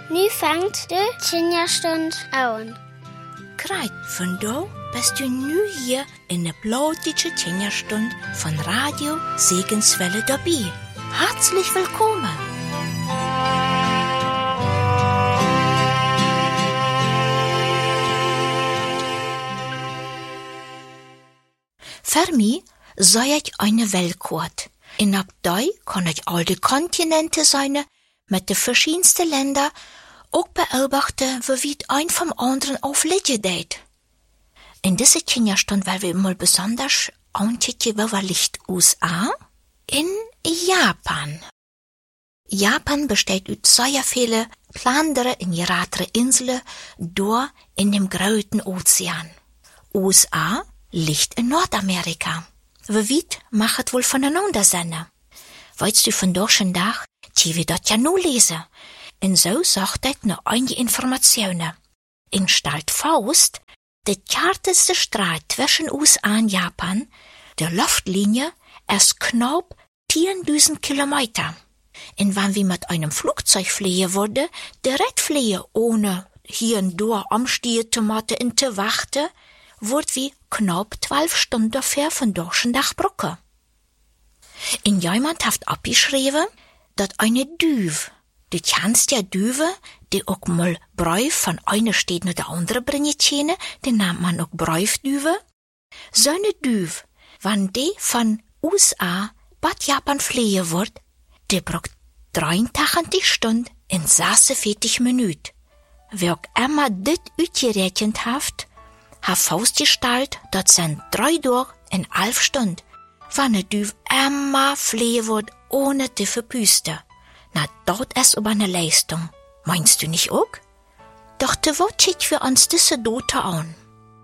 Nu fängt die Kinderstund an. Greit, von da bist du nu hier in der blautige Kinderstund von Radio Segenswelle dabei. Herzlich willkommen. Für mich sei ich eine Weltkarte. In ab da kann ich all die Kontinente sein, mit den verschiedensten Ländern, auch beobachten, wie ein vom anderen auflegen geht. In dieser Kinderstund, weil wir mal besonders angucken, wo liegt USA? In Japan. Japan besteht aus sehr viele kleinere und größere Inseln, dort in dem großen Ozean. USA liegt in Nordamerika. Wie weit macht wohl voneinander sein? Weißt du von deutschen Tag, die wir dort ja nur lesen. Und so sagt er noch einige Informationen. In Stadt Faust, der kärteste Streit zwischen USA und Japan, der Luftlinie, ist knapp 10.000 Kilometer. Und wenn wir mit einem Flugzeug fliegen würden, direkt fliegen, ohne hier und da amstehen zu machen und zu warten, wird wie knapp 12 Stunden fair von deutschen Dachbrücke. In jemand hat abgeschrieben, dass eine Düve, die kennst ja Düve, die auch mal Bräuf von einer Stadt nach der andere bringen können, den nennt man auch Bräufdüve. So eine Düve, wenn die von USA Bad Japan fliegen wird, die braucht 83 Stunden in 46 Minuten. Wer auch immer das ausgerechnet hat festgestellt, das sind 3 Tage in 11 Stunden. Wenn eine Düve immer fliehen wird, ohne zu verpusten. Na, dort ist aber eine Leistung. Meinst du nicht auch? Doch de wat schicken wir uns diese Dote an.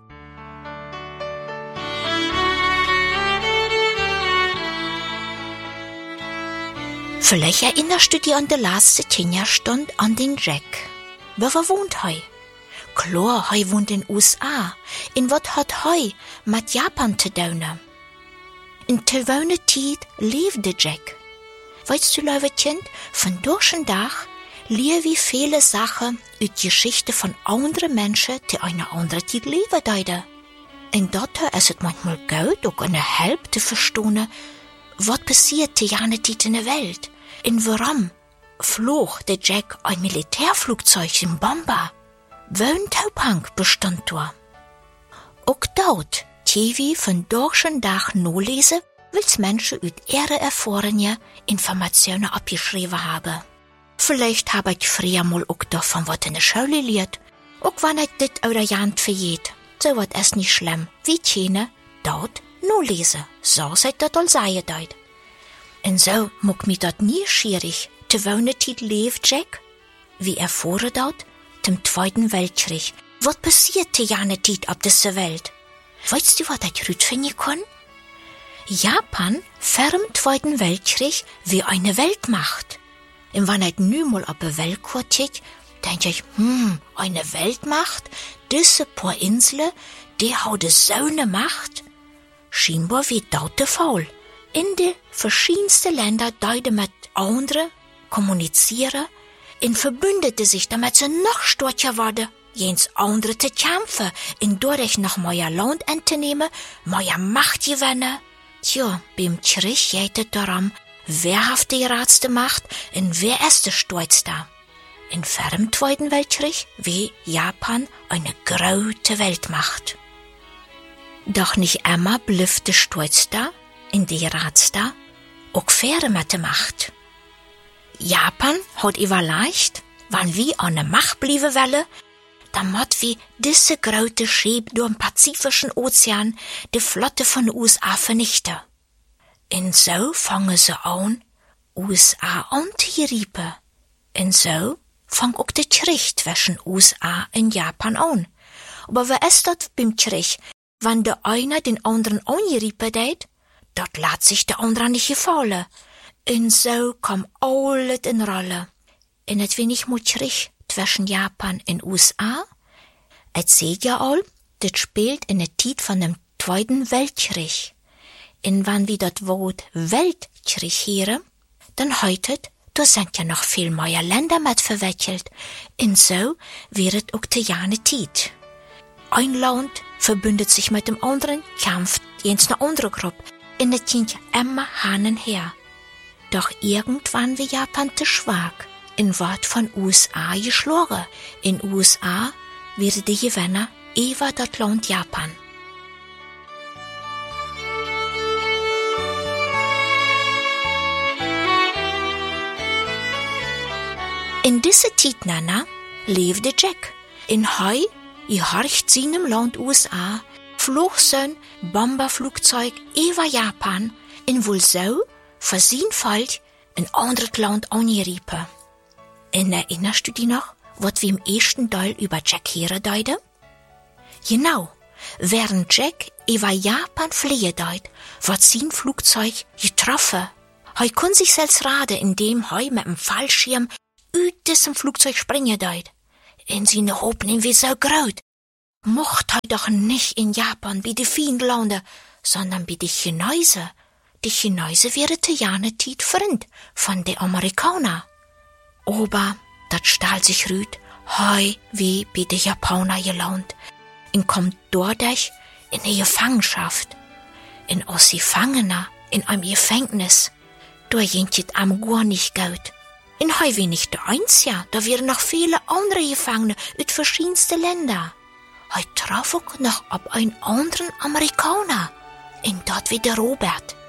Vielleicht erinnerst du dich an die letzte Kinderstunde an den Jack. Wo wohnt hei? Klar, hei wohnt in USA. In wat hat hei mit Japan zu tun? In der wöhne Zeit lebte Jack. Weißt du, liebe Kind, von durch'n Tag lernen wir viele Sachen aus Geschichte von anderen Menschen, die eine andere Zeit leben deuten. Und dort ist es manchmal gut, auch eine Hilfe zu verstehen, was passiert die jene Zeit in der Welt. Und warum flog der Jack ein Militärflugzeug im Bomber? Welchen Taupunkt bestand da? Auch dort, die wir von durch'n Tag nachlesen, wills Menschen aus ihre Erfahrungen Informationen abgeschrieben haben. Vielleicht habe ich früher mal auch davon was in der Schule gelehrt, auch wenn ich das oder jant vergeht. So was ist nicht schlimm, wie keine dort nur lesen, so seid das all sei dort. Und so muck mich dort nie schwierig, zu wohnen Zeit lebt Jack, wie erfuhren dort, dem Zweiten Weltkrieg. Was passierte ja ne Zeit auf dieser Welt? Weißt du, was ich rüt finden kann? Japan vor dem Zweiten Weltkrieg wie eine Weltmacht. Und wenn ich nu mal auf eine Weltkarte kick, denke ich, eine Weltmacht, diese paar Inseln, die hat so eine Macht. Scheinbar wie dort der Fall. In die verschiedensten Länder deuten mit anderen kommunizieren und verbündete sich, damit sie noch stärker werden, jens andere zu kämpfen, und dadurch noch mehr Land entnehmen, mehr Macht gewinnen. Tja, beim Krieg geht es darum, wer hat die größte Macht und wer ist der Stolzste. In dem Zweiten Weltkrieg wie Japan eine große Weltmacht. Doch nicht immer blieb der Stolzste und die größte auch faire mit der Macht. Japan hat überlegt, wenn wir an der Macht bleiben wollen, dann muss wir diese große Schiff durch den Pazifischen Ozean die Flotte von den USA vernichten. Und so fangen sie an, USA anzugreifen. Und so fängt auch der Krieg zwischen USA und Japan an. Aber wer ist das beim Krieg? Wenn der eine den anderen angreifen hat, dort lässt sich der andere nicht gefallen. Und so kam alles in Rolle. Und es wenig mit Krieg zwischen Japan und USA. Es seht ja all, das spielt in der Zeit von dem Zweiten Weltkrieg. Und wenn wir das Wort Weltkrieg hören, dann heißt da sind ja noch viel mehr Länder mit verwickelt. Und so wird auch die jane Tiet. Ein Land verbündet sich mit dem anderen, kämpft jens eine andere Gruppe. Und es ging ja immer hin und her. Doch irgendwann wird Japan zu schwach. In Wort von USA geschlagen. In USA wird die Gewinner über das Land Japan. In dieser Zeit lebte Jack. In Heu gehorcht seinem Land USA, flog sein Bomberflugzeug über Japan und wohl so für sein Volk ein anderes Land angeriepen. Und erinnerst du dich noch, was wir im ersten Teil über Jack herdeuten? Genau, während Jack über Japan fliehen deut, wird sein Flugzeug getroffen. Er kann sich selbst raten, indem er mit dem Fallschirm aus diesem Flugzeug springen deut. In seine Hoffnung wie so groß. Mocht er doch nicht in Japan bei den Fiendlanden, sondern bei den Chinesen. Die Chinesen wären die jane Tiet Freund von den Amerikanern. Aber das stahl sich rüd, heu wie bei den Japanern gelohnt, und kommt dadurch in die Gefangenschaft. In als Gefangener in einem Gefängnis, da ging es am gar nicht gut. In heu wie nicht der Einzige, da wären noch viele andere Gefangene aus verschiedensten Ländern. Heu traf auch noch ab einen anderen Amerikaner, und dort wie der Robert.